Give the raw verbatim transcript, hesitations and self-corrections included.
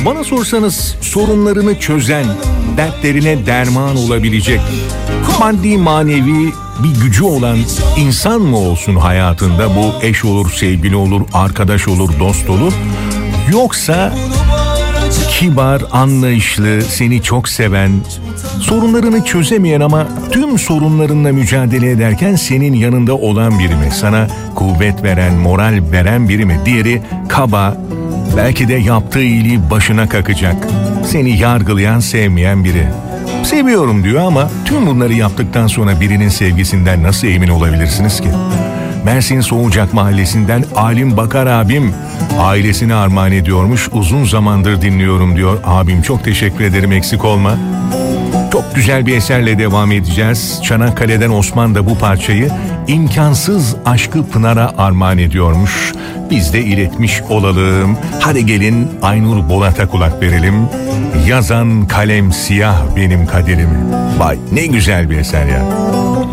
Bana sorsanız sorunlarını çözen, dertlerine derman olabilecek, maddi manevi bir gücü olan insan mı olsun hayatında? Bu eş olur, sevgili olur, arkadaş olur, dost olur. Yoksa kibar, anlayışlı, seni çok seven, sorunlarını çözemeyen ama tüm sorunlarınla mücadele ederken senin yanında olan biri mi? Sana kuvvet veren, moral veren biri mi? Diğeri kaba, belki de yaptığı iyiliği başına kakacak, seni yargılayan, sevmeyen biri. Seviyorum diyor ama tüm bunları yaptıktan sonra birinin sevgisinden nasıl emin olabilirsiniz ki? Mersin Soğucak Mahallesi'nden Alim Bakar abim ailesine armağan ediyormuş. Uzun zamandır dinliyorum diyor. Abim çok teşekkür ederim, eksik olma. Çok güzel bir eserle devam edeceğiz. Çanakkale'den Osman da bu parçayı imkansız aşkı Pınar'a armağan ediyormuş. Biz de iletmiş olalım. Hadi gelin Aynur Bolat'a kulak verelim. Yazan kalem siyah benim kaderimi. Vay ne güzel bir eser ya.